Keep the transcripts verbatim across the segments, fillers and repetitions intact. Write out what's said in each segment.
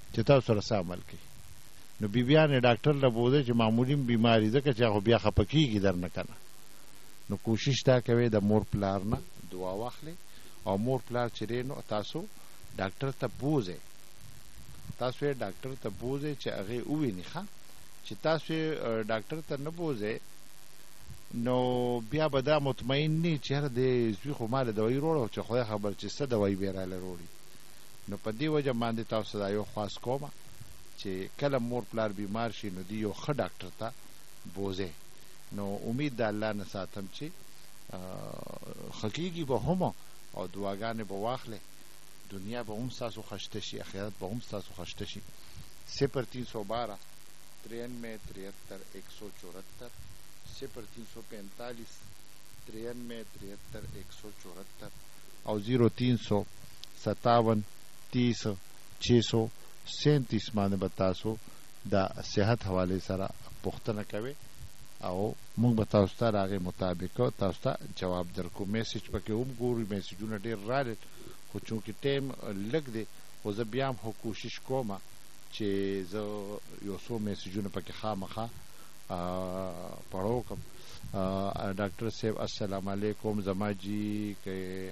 چې تاسو سره څه عمل کوي. نو بیبیانې ډاکټر له بوځئ چې معمولي بیماري ځکه چې هغه بیا خفه کېږي در نه که نه. نو کوشش دا کوئ د مور پلار نه دعا واخلئ او مور پلار چې دی نو تاسو ډاکټر ته بوځئ. تاسو یې ډاکټر ته بوځئ چې هغې وویني. ښه چې تاسو یې ډاکټر ته نه بوځئ نو بیا به دا مطمئن نه چې هر د زوی خو ما له دوایي روړه چې خدای خبر چې څه دوایي بیا راله روړي. نو په دې وجه باندې تاسو دا یو خواست کومه چې کله مور پلار بیمار شي نو دی یو ښه ډاکټر ته بوځئ. نو امید د الله نه ساتم چې ښه کېږي به هم او دعاګانې به واخلئ. دنیا به هم ستاسو خشته شي، آخرت به هم ستاسو خشته شي. صفر تین سو بارہ ترانوے تریہتر ایک سو چورہتر صفر تین سو پینتالیس ترانوے تریہتر ایک سو چورہتر او زیرو تین سو ستاون تیس چھ سو سینتیس باندې به تاسو د صحت حوالې سره پوښتنه کوئ او موږ به تاسو ته د هغې مطابق تاسو ته جواب درکو. میسج پکې هم ګورو، میسجونه ډېر راغلل خو چونکې ټایم لږ دی خو زه بیا هم خو کوشش کوم چې زه یو څو میسجونه پکې خامخا پړو کړم. ډاکټر صاحب السلام علیکم، زما جی که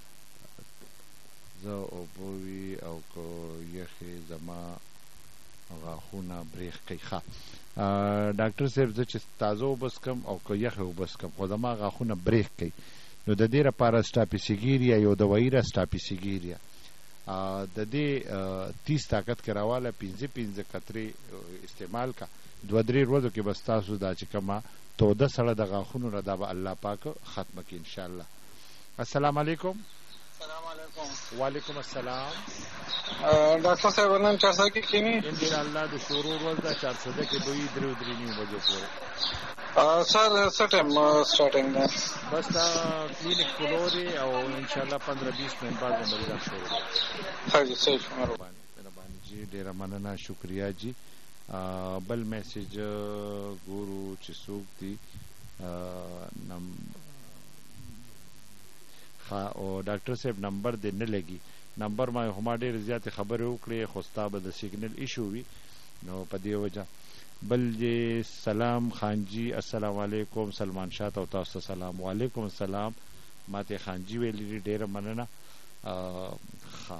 زه اوبه وي او که یخې زما غاښونه بریښ کوي. ښه ډاکټر صاحب زه چې تازه اوبه څښم او که یخې اوبه څښم خو زما غاښونه بریښ کوي نو د دې لپاره سټاپیسیګیریا یو دوايي ده سټاپیسیګیریا د دې تیس طاقت کې راواله پنځه پنځه قطرې استعمال کا دوه درې ورځو کې بس تاسو دا چې کومه توده سړه د غاښونو نه دا به الله پاک ختمه کړي انشاءالله. السلام علیکم. السلام علیکم. وعلیکم السلام. ډاکټر صاحب نن چارسده کې کینی انشاءالله د شروع ورځ ده چارسده کې دوی درې درې نیمو بجو پورې. سر څه ټایم سټارټینګ ده؟ بس دا کلینک کلو دی او انشاءالله پندرہ بیس منٹ بعد به مریضان شروع دي. ښه جي صحیح مهرباني مهرباني جي ډېره مننه شکریه جي. بل میسج ګورو چې څوک دي. او ډاکټر صاحب نمبر دې نه لګي، نمبر ما هما ډېرې زیاتې خبرې وکړې خو ستا به د سیګنل ایشو وي نو په دې وجه. بل جی سلام خانجی السلام علیکم، سلمان شاه ته تاسو سلام. وعلیکم السلام، ماته خانجی ویلې ډېره مننه. ښه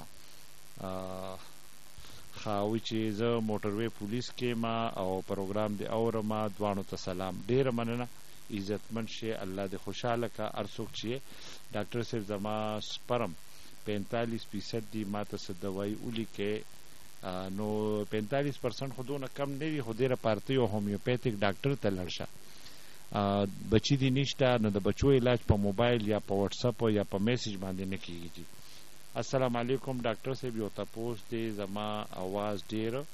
خاوی چې زه موټروی پولیس کې ما او پروګرام دی اورم دواړو ته سلام. ډېره مننه، عزتمن شي، الله دې خوشحاله کا. هر څوک چې ډاکټر صاحب زما سپرم پینتالیس فیصد دی ما ته څه دوایي ولیکې نو پینتالیس پرسنټ خو دونه کم نه وي خو ډېره پارتي او هومیوپیتھک ډاکټر ته لاړ شه. بچي دي نشته نو د بچو علاج په موبایل یا په وټساپ یا په میسج باندې نه کېږي. السلام علیکم ډاکټر صاحب، یو تپوس دی، زما اواز ډېر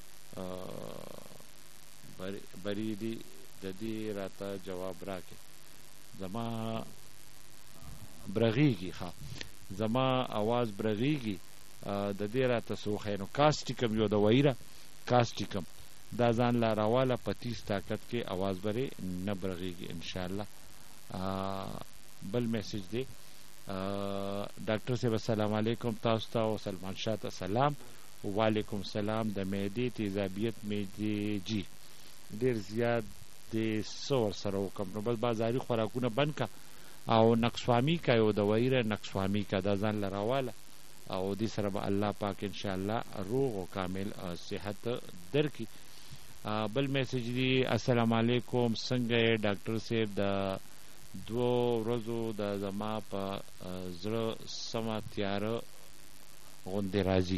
بری دی، د دې راته جواب راکړي. زما برغیږي، ښه زما اواز برغیږي، د دې راته څه وښیي. نو کاسټیکم یو دوایي ده کاسټیکم دا ځان لا راواله په تیس طاقت کې اواز برې نه برغیږي انشاءالله. بل میسج دی ډاکټر صاحب السلام علیکم، تاسو ته او سلمان شاه ته سلام. وعلیکم السلام. د معدې تیزابیت معدې جي ډېر زیات دی، څه ورسره وکړم؟ نو بس بازاري خوراکونه بند که او نقصفامي که یو دوایي ده نقصفامي که دا ځان له راواله او دې سره به الله پاک انشاءالله روغ او کامل صحت درکړي. بل میسج دی السلام علیکم، څنګه یې ډاکټر صاحب؟ د دوو ورځو د زما په زړه سمه تیاره غوندې راځي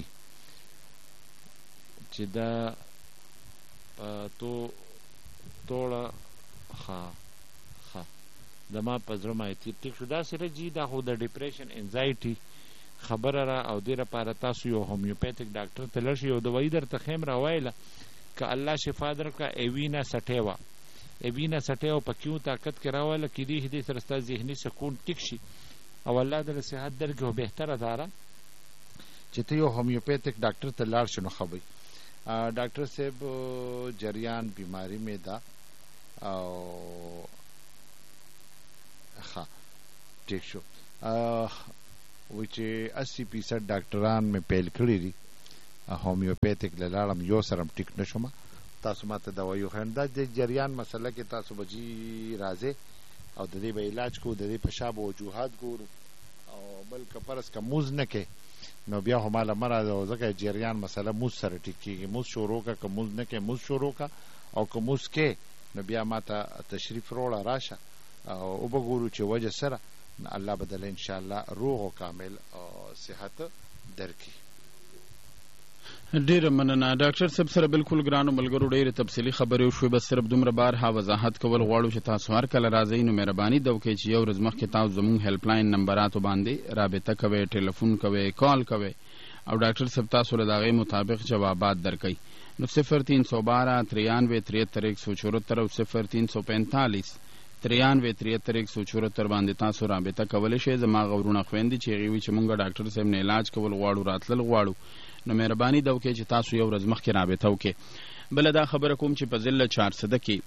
چې دا په تو توړه ښه ښه زما په زړه مایتي ټیک شو. داسې رجي دا خو د ډپریشن انزایټي خبره را او دې لپاره تاسو یو هومیوپیتھک ډاکټر ته لاړ شئ. یو دوايي درته خیم راوایله که الله شفا درکړه ایوینا سټیوا ایوینا سټیوا په کیو طاقت کې راواله کېدای شي دې سره ستا ذهني سکون ټیک شي او الله درله صحت درکړي. خو بهتره داره چې ته یو هومیوپیتھک ډاکټر ته لاړ شو نو ښه وي. ډاکټر صاحب جریان بیماری میں دا او ښه ټیک شو وی چې اسی فیصد ډاکټران مې پیل کړي دي هومیوپیتیک له لاړم یو سره هم ټیک نه شوم تاسو ماته دوايي وښیم دا د جریان مسله کې تاسو به جي راځئ او د دې به علاج کوو د دې په شا به وجوهات ګورو او بل که فرض که موز نه کوې نو بیا خو ماله مه راځه ځکه جریان مسله موز سره ټیک کېږي موز شروع که که موز نه کوې موز شروع که او که موز کې نو بیا ما ته تشریف روړه راشه او وبه ګورو چې وجه سره الله به دله انشاءالله روغ او کامل صحت درکړي. ډیره مننه ډاکټر صاحب سره بالکل ګرانو ملګرو ډیره تفصیلي خبرې وشوې بس صرف دومره بارها وضاحت کول غواړو چې تاسو هر کله راځئ نو مهرباني ده وکړئ چې یو ورځ مخکې تاسو زموږ هیلپ لاین نمبراتو باندې رابطه کوئ ټلیفون کوئ کال کوئ او ډاکټر صاحب تاسو له د هغې مطابق جوابات درکوئ نو صفر تین سو بارہ تریانوے تریہتر ایک سو چورہتر او صفر تین سو پینتالیس تریانوے تریہتر ایک سو چورہتر باندې تاسو رابطه کولی شئ زما غورونه خویندې چې هغې وي چې مونږ ډاکټر صاحب نه علاج کول غواړو راتلل غواړو نو مهرباني ده وکړئ چې تاسو یو ورځ مخکې رابطه وکړئ. بله دا خبره کوم چې په ضلع چارسده کې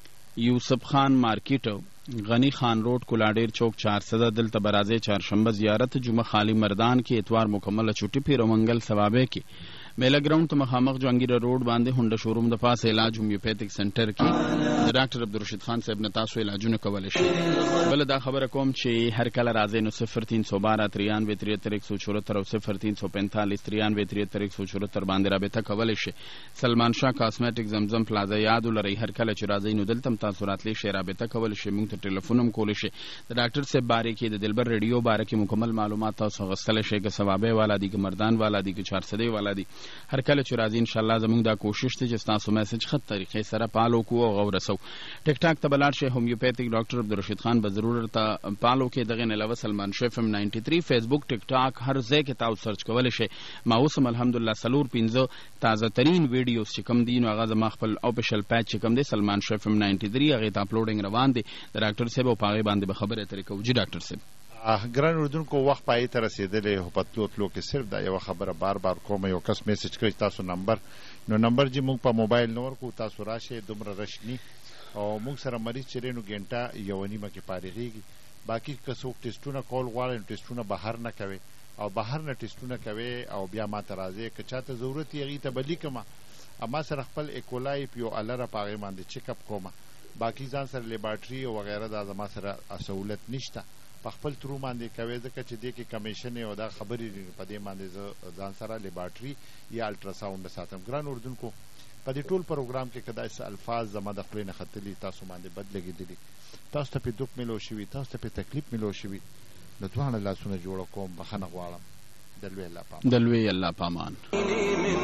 یوسف خان مارکیټ غنی خان روډ کولاډیر چوک چارسده دلته به راځئ چهارشنبه زیارت جمعه خالی مردان کې اتوار مکمله چوټي پیر او منګل ثوابې کې میله ګراوند ته مخامخ جهانګیره روډ باندې هونډه شوروم د پاسه علاج هومیوپیتیک سنټر کې د ډاکټر عبدالرشید خان صاحب نه تاسو علاجونه کولی شئ. بله دا خبره کوم چې هر کله راځئ نو صفر تین سو بارہ تریانوے تریہتر ایک سو چورہتر او صفر تین سو پینتالیس تریانوے تریہتر ایک سو چورہتر باندې رابطه کولی شئ. سلمان شاه کاسمیټک زمزم پلازا یاد ولرئ هر کله چې راځئ نو دلته هم تاسو راتلی شئ رابطه کولی شئ موږ ته ټلیفون هم کولی شئ. د ډاکټر صاحب باره کې د دلبر ریډیو باره کې مکمل معلومات تاسو اخیستلی شئ که ثوابۍ والا دي که مردان والا دي که چارسدۍ والا دي هر کله چې راځي انشاءالله زموږ دا کوشش دی چې ستاسو میسج ښه طریقې سره پالو کړو او هغه ورسوو. ټیک ټاک ته به لاړ شئ هومیوپیتیک ډاکټر عبدالرشید خان به ضرور ورته پالو کې دغې نه علاوه سلمان شاه اف ام ناینټي تھری فیسبوک ټیک ټاک هر ځای کې تاسو سرچ کولی شئ. ما اوس هم الحمدلله څلور پنځه تازه ترین ویډیوز چې کوم دي نو هغه زما خپل اوفیشل پیج چې کوم دی سلمان شاه اف ام ناینټي تھری هغې ته اپلوډینګ روان دی د ډاکټر صاحب او په هغې باندې به خبرې اترې کوو. جي ډاکټر صاحب ګران اردوونکو وخت پای ته رسېدلی خو په تلو تلو کې صرف دا یوه خبره بار بار کوم یو کس میسج کړی تاسو نمبر نو نمبر چې موږ په موبایل نه ورکو تاسو راشئ دومره رش ني او موږ سره مریض چې دی نو ګنټه یوه نیمه کې فارغېږي. باقي که څوک ټیسټونه کول غواړئ نو ټیسټونه بهر نه کوئ او بهر نه ټیسټونه کوئ او بیا ما ته راځئ که چاته ضرورت یې هغې ته به لیکمه ما سره خپل ایکولایف یو الره په هغې باندې چیک اپ کومه باقي ځان سره لیبارټري او وغیره دا زما سره سهولت نشته په خپل ترو باندې کوئ ځکه چې دې کې کمیشن او دا خبرې دي په دې باندې زه ځان سره لیبارټري یا الټراساونډ ساتم. ګران اردوونکو په دې ټول پروګرام کې که داسې الفاظ زما د خولې نه ختلي تاسو باندې بد لګېدلي تاسو ته پې دک میلو شوي تاسو ته پې تکلیف میلو شوي نو دواړه لاسونه جوړه کوم بخښنه غواړم. د لوی الله پامان. د لوی الله پامان.